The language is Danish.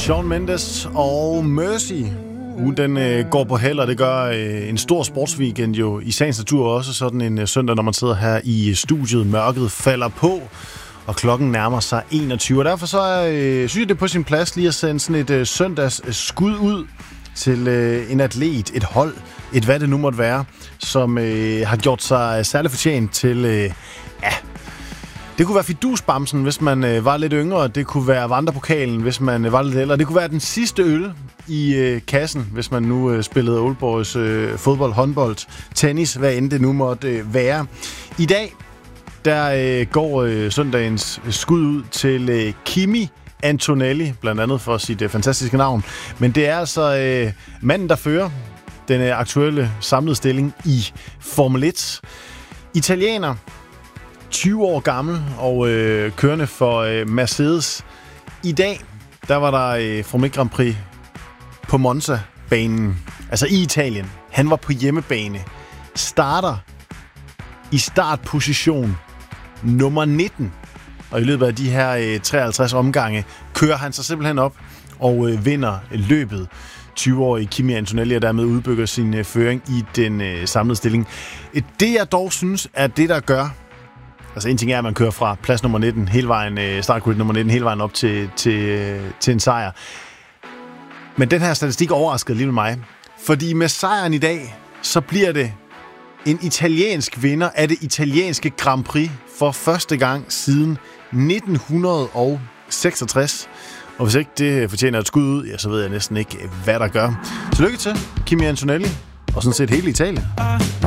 Shawn Mendes og Mercy. Den går på held, og det gør en stor sportsweekend jo i sagens natur også sådan en søndag, når man sidder her i studiet. Mørket falder på, og klokken nærmer sig 21. Og derfor så synes jeg, det er på sin plads lige at sende sådan et søndags skud ud til en atlet, et hold, et hvad det nu måtte være, som har gjort sig særligt fortjent til, det kunne være fidusbamsen, hvis man var lidt yngre. Det kunne være vandrepokalen, hvis man var lidt ældre. Det kunne være den sidste øl i kassen, hvis man nu spillede Old Boys fodbold, håndbold, tennis, hvad end det nu måtte være. I dag, der går søndagens skud ud til Kimi Antonelli, blandt andet for sit fantastiske navn. Men det er altså manden, der fører den aktuelle samlede stilling i Formel 1. Italiener, 20 år gammel og kørende for Mercedes. I dag, der var der Formel 1 Grand Prix på Monza-banen, altså i Italien. Han var på hjemmebane. Starter i startposition nummer 19. Og i løbet af de her 53 omgange kører han sig simpelthen op og vinder løbet. 20-årige Kimi Antonelli og dermed udbygger sin føring i den samlede stilling. Det jeg dog synes er det, der gør, altså en ting er, at man kører fra plads nummer 19 hele vejen, startgrid nummer 19 hele vejen op til en sejr. Men den her statistik overraskede lige med mig, fordi med sejren i dag, så bliver det en italiensk vinder af det italienske Grand Prix for første gang siden 1966. Og hvis ikke det fortjener et skud ud, ja, så ved jeg næsten ikke, hvad der gør. Tillykke til Kimi Antonelli, og sådan set hele Italien.